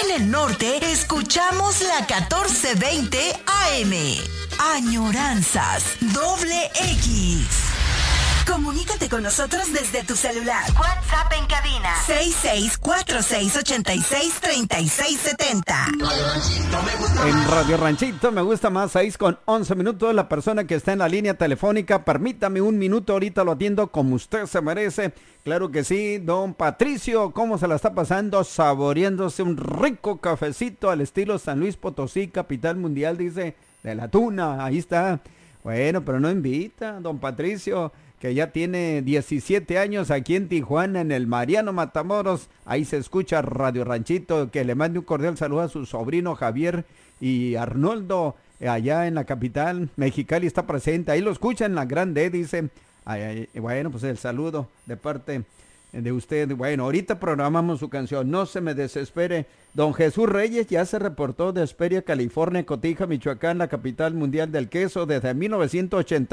En el norte, escuchamos la 1420 AM. Añoranzas, doble X. Comunícate con nosotros desde tu celular. WhatsApp en cabina 6646863670. En Radio Ranchito me gusta más 6:11. La persona que está en la línea telefónica, permítame un minuto, ahorita lo atiendo como usted se merece. Claro que sí, don Patricio, ¿cómo se la está pasando? Saboreándose un rico cafecito al estilo San Luis Potosí, capital mundial, dice, de la tuna, ahí está. Bueno, pero no invita, don Patricio, que ya tiene 17 años aquí en Tijuana, en el Mariano Matamoros. Ahí se escucha Radio Ranchito, que le mande un cordial saludo a su sobrino Javier y Arnoldo, allá en la capital, Mexicali está presente. Ahí lo escucha en la grande, dice. Bueno, pues el saludo de parte de usted. Bueno, ahorita programamos su canción, No se me desespere. Don Jesús Reyes ya se reportó de Hesperia, California, Cotija, Michoacán, la capital mundial del queso, desde 1980.